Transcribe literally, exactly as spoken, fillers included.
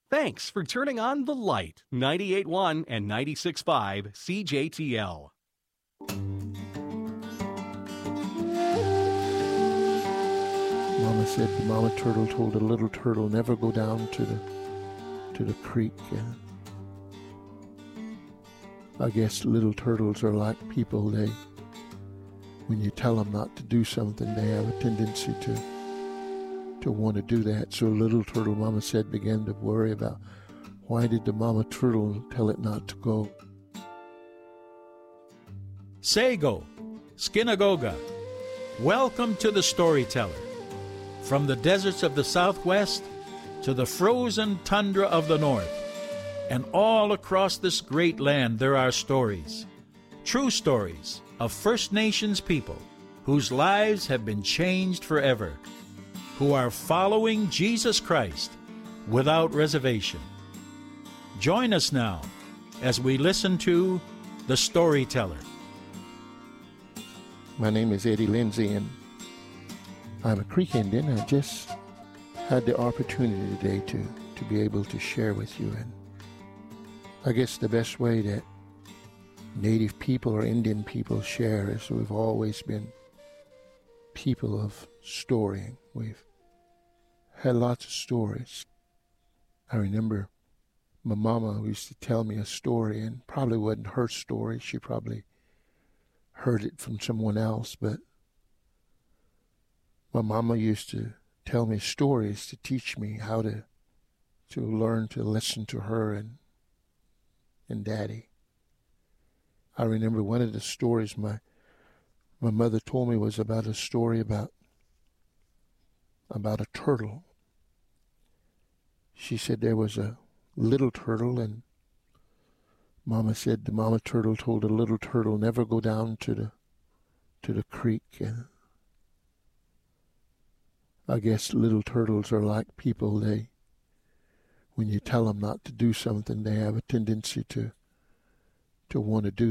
Thanks for turning on the light. ninety-eight point one and ninety-six point five C J T L. Mama said the mama turtle told a little turtle never go down to the to the creek. And I guess little turtles are like people. They, when you tell them not to do something, they have a tendency to to want to do that. So little turtle, Mama said, began to worry about why did the mama turtle tell it not to go. Sago, Skinagoga, welcome to the Storyteller. From the deserts of the Southwest to the frozen tundra of the North, and all across this great land there are stories, true stories of First Nations people whose lives have been changed forever, who are following Jesus Christ without reservation. Join us now as we listen to The Storyteller. My name is Eddie Lindsay, and I'm a Creek Indian. I just had the opportunity today to, to be able to share with you. And I guess the best way that Native people or Indian people share is we've always been people of storying. We've had lots of stories. I remember my mama used to tell me a story, and probably wasn't her story. She probably heard it from someone else, but my mama used to tell me stories to teach me how to to learn to listen to her and and Daddy. I remember one of the stories my my mother told me was about a story about about a turtle. She said there was a little turtle, and Mama said the mama turtle told a little turtle never go down to the to the creek. And I guess little turtles are like people. They, when you tell them not to do something, they have a tendency to to want to do